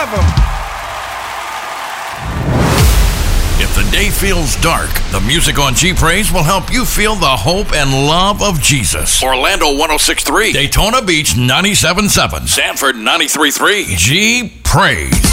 love him. If the day feels dark, the music on G Praise will help you feel the hope and love of Jesus. Orlando 106.3, Daytona Beach 97.7, Sanford 93.3. G Praise.